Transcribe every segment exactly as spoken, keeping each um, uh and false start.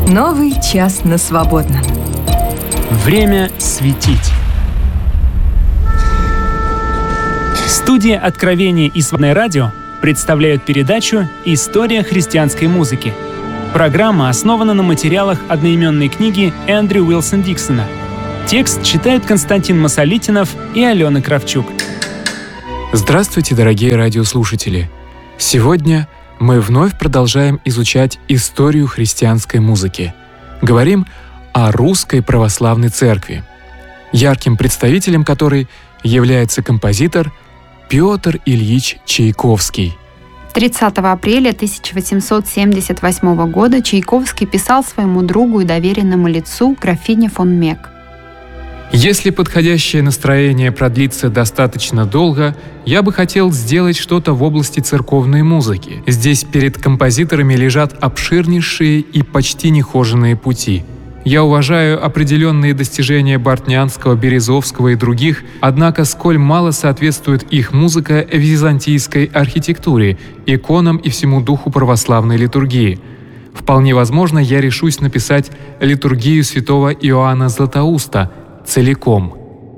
Новый час на свободном. Время светить. Студия «Откровение» и «Свободное радио» представляют передачу «История христианской музыки». Программа основана на материалах одноименной книги Эндрю Уилсон Диксона. Текст читают Константин Масолитинов и Алена Кравчук. Здравствуйте, дорогие радиослушатели! Сегодня мы вновь продолжаем изучать историю христианской музыки. Говорим о Русской Православной Церкви, ярким представителем которой является композитор Петр Ильич Чайковский. тридцатого апреля тысяча восемьсот семьдесят восьмого года Чайковский писал своему другу и доверенному лицу графине фон Мек: «Если подходящее настроение продлится достаточно долго, я бы хотел сделать что-то в области церковной музыки. Здесь перед композиторами лежат обширнейшие и почти нехоженные пути. Я уважаю определенные достижения Бортнянского, Березовского и других, однако сколь мало соответствует их музыка византийской архитектуре, иконам и всему духу православной литургии. Вполне возможно, я решусь написать литургию святого Иоанна Златоуста целиком».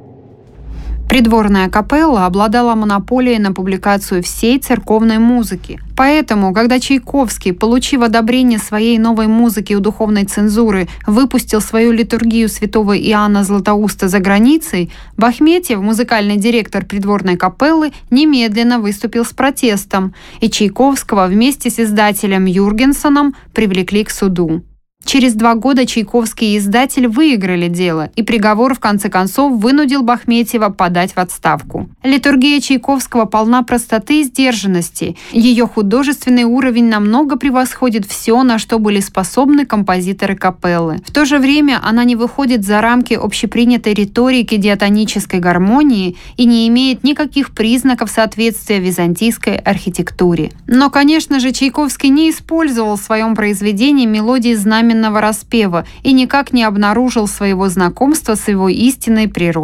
Придворная капелла обладала монополией на публикацию всей церковной музыки. Поэтому, когда Чайковский, получив одобрение своей новой музыки у духовной цензуры, выпустил свою литургию святого Иоанна Златоуста за границей, Бахметьев, музыкальный директор придворной капеллы, немедленно выступил с протестом, и Чайковского вместе с издателем Юргенсоном привлекли к суду. Через два года Чайковский и издатель выиграли дело, и приговор в конце концов вынудил Бахметьева подать в отставку. Литургия Чайковского полна простоты и сдержанности. Ее художественный уровень намного превосходит все, на что были способны композиторы капеллы. В то же время она не выходит за рамки общепринятой риторики диатонической гармонии и не имеет никаких признаков соответствия византийской архитектуре. Но, конечно же, Чайковский не использовал в своем произведении мелодии знаменного распева и никак не обнаружил своего знакомства с его истинной природой.